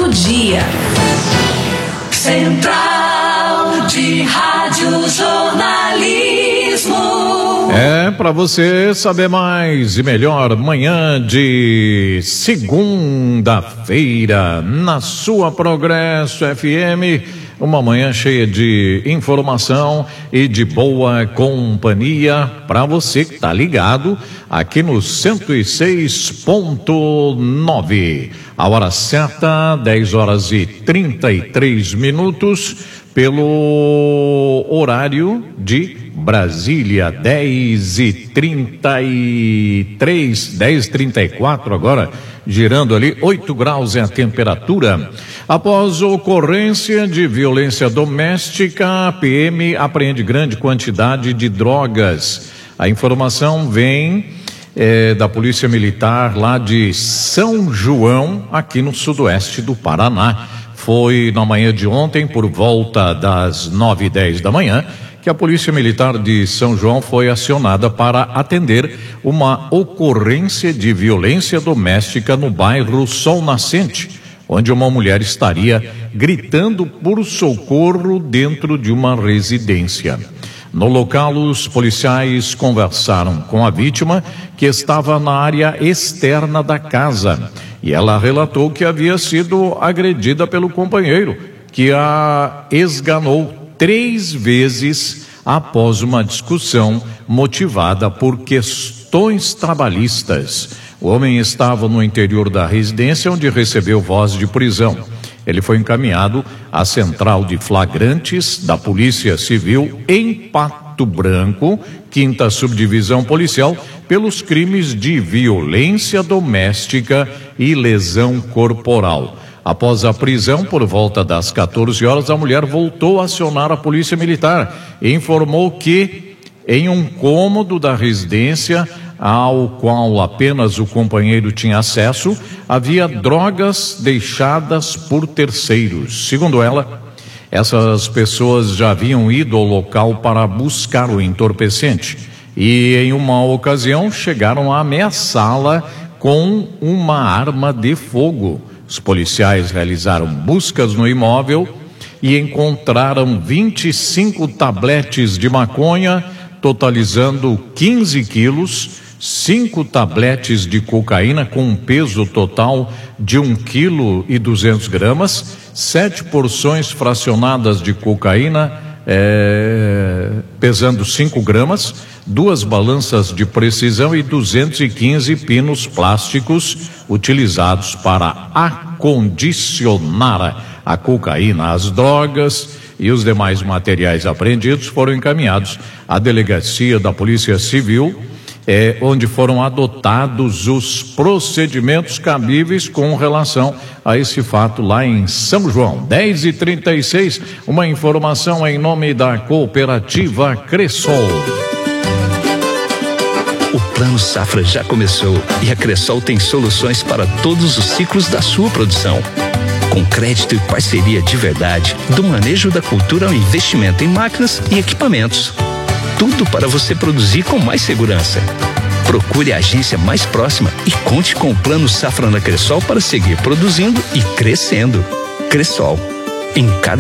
dia. Central de Rádio Jornalismo. É para você saber mais e melhor, manhã de segunda-feira na sua Progresso FM, uma manhã cheia de informação e de boa companhia para você que tá ligado aqui no 106.9. A hora certa, 10h33, pelo horário de Brasília, 10h33, 10h34 agora, girando ali, 8 graus é a temperatura. Após ocorrência de violência doméstica, a PM apreende grande quantidade de drogas. A informação vem da Polícia Militar lá de São João, aqui no sudoeste do Paraná. Foi na manhã de ontem, por volta das 9h10 da manhã, que a Polícia Militar de São João foi acionada para atender uma ocorrência de violência doméstica no bairro Sol Nascente, onde uma mulher estaria gritando por socorro dentro de uma residência. No local, os policiais conversaram com a vítima, que estava na área externa da casa, e ela relatou que havia sido agredida pelo companheiro, que a esganou 3 vezes após uma discussão motivada por questões trabalhistas. O homem estava no interior da residência, onde recebeu voz de prisão. Ele foi encaminhado à central de flagrantes da Polícia Civil em Pato Branco, 5ª Subdivisão Policial, pelos crimes de violência doméstica e lesão corporal. Após a prisão, por volta das 14 horas, a mulher voltou a acionar a Polícia Militar e informou que em um cômodo da residência, ao qual apenas o companheiro tinha acesso, havia drogas deixadas por terceiros. Segundo ela, essas pessoas já haviam ido ao local para buscar o entorpecente e, em uma ocasião, chegaram a ameaçá-la com uma arma de fogo. Os policiais realizaram buscas no imóvel e encontraram 25 tabletes de maconha, totalizando 15 quilos, 5 tabletes de cocaína com um peso total de 1,2 kg, 7 porções fracionadas de cocaína, pesando 5 gramas, 2 balanças de precisão e 215 pinos plásticos utilizados para acondicionar a cocaína. As drogas e os demais materiais apreendidos foram encaminhados à delegacia da Polícia Civil, onde foram adotados os procedimentos cabíveis com relação a esse fato lá em São João. 10h36, uma informação em nome da Cooperativa Cressol. O Plano Safra já começou e a Cressol tem soluções para todos os ciclos da sua produção. Com crédito e parceria de verdade, do manejo da cultura ao investimento em máquinas e equipamentos. Tudo para você produzir com mais segurança. Procure a agência mais próxima e conte com o Plano Safra na Cressol para seguir produzindo e crescendo. Cressol, em cada